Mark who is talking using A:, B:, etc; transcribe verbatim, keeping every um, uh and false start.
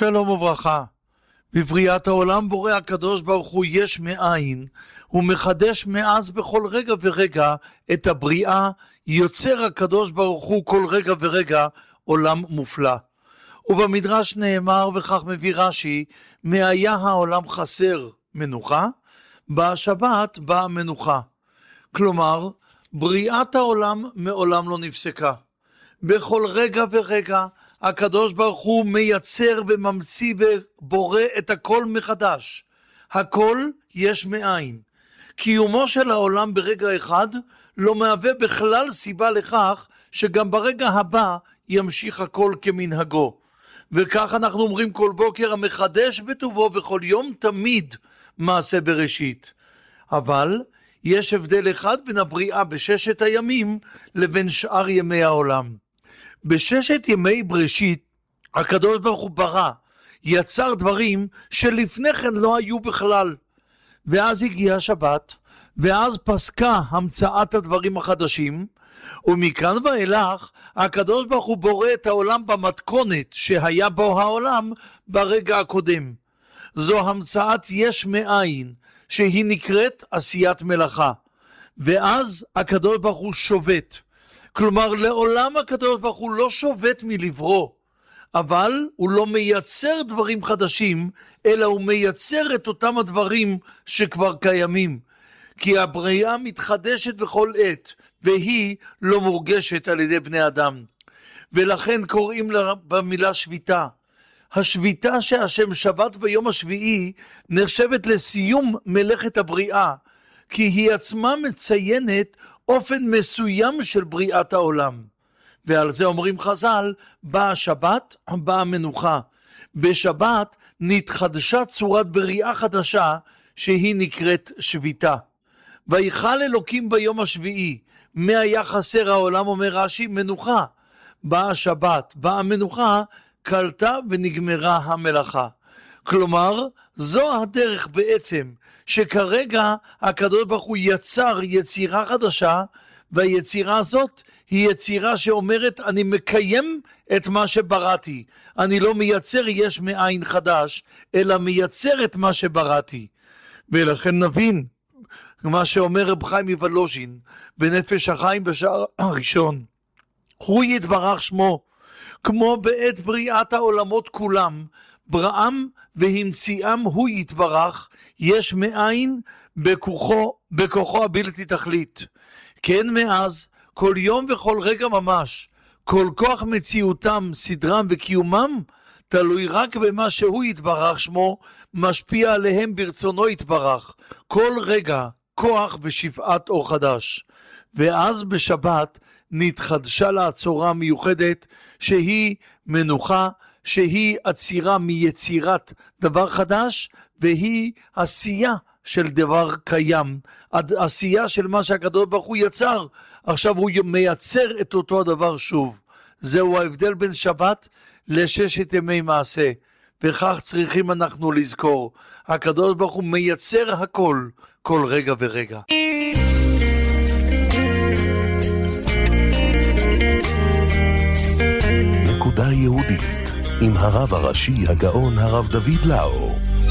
A: שלום וברכה. בבריאת העולם בורא הקדוש ברוך הוא יש מאין, הוא מחדש מאז בכל רגע ורגע את הבריאה, יוצר הקדוש ברוך הוא כל רגע ורגע עולם מופלא. ובמדרש נאמר, וכך מביא רש"י, מהיה העולם חסר מנוחה, בשבת באה מנוחה. כלומר, בריאת העולם מעולם לא נפסקה. בכל רגע ורגע הקדוש ברוך הוא מייצר וממציא ובורא את הכל מחדש. הכל יש מאין. קיומו של העולם ברגע אחד לא מהווה בכלל סיבה לכך שגם ברגע הבא ימשיך הכל כמנהגו. וכך אנחנו אומרים כל בוקר, המחדש בטובו בכל יום תמיד מעשה בראשית. אבל יש הבדל אחד בין הבריאה בששת הימים לבין שאר ימי העולם. בששת ימי בראשית הקדוש ברוך הוא ברא, יצר דברים שלפני כן לא היו בכלל. ואז הגיעה שבת, ואז פסקה המצאת הדברים החדשים, ומכאן ואילך הקדוש ברוך הוא בורא את העולם במתכונת שהיה בו העולם ברגע הקודם. זו המצאת יש מאין, שהיא נקראת עשיית מלאכה. ואז הקדוש ברוך הוא שובת. כלומר, לעולם הקדוש ברוך הוא לא שובת מלברוא, אבל הוא לא מייצר דברים חדשים, אלא הוא מייצר את אותם הדברים שכבר קיימים. כי הבריאה מתחדשת בכל עת, והיא לא מורגשת על ידי בני אדם. ולכן קוראים לה במילה שביתה. השביתה שהשם שבת ביום השביעי נחשבת לסיום מלאכת הבריאה, כי היא עצמה מציינת אופן מסוים של בריאת העולם. ועל זה אומרים חז"ל, באה שבת, באה מנוחה. בשבת נתחדשה צורת בריאה חדשה שהיא נקראת שביתה. ויחל אלוקים ביום השביעי, מה היה חסר העולם, אומר רש"י, מנוחה. באה שבת, באה מנוחה, קלטה ונגמרה המלאכה. כלומר, זו הדרך בעצם, שכרגע הקדוש ברוך הוא יצר יצירה חדשה, והיצירה הזאת היא יצירה שאומרת, אני מקיים את מה שבראתי. אני לא מייצר יש מאין חדש, אלא מייצר את מה שבראתי. ולכן נבין מה שאומר רב חיים מוולוז'ין בנפש החיים בשער הראשון. הוא יתברך שמו, כמו בעת בריאת העולמות כולם, בראם והמציאם הוא יתברך, יש מאין בכוחו, בכוחו הבלתי תכלית. כן, מאז, כל יום וכל רגע ממש, כל כוח מציאותם, סדרם וקיומם, תלוי רק במה שהוא יתברך שמו, משפיע עליהם ברצונו יתברך, כל רגע, כוח ושפעת אור חדש. ואז בשבת נתחדשה לה הצורה המיוחדת, שהיא מנוחה, שהיא עצירה מיצירת דבר חדש, והיא עשייה של דבר קיים, עשייה של מה שהקדוש ברוך הוא יצר, עכשיו הוא מייצר את אותו הדבר שוב. זהו ההבדל בין שבת לששת ימי מעשה, וכך צריכים אנחנו לזכור, הקדוש ברוך הוא מייצר הכל, כל רגע ורגע.
B: נקודה יהודית עם הרב הראשי הגאון הרב דוד לאו.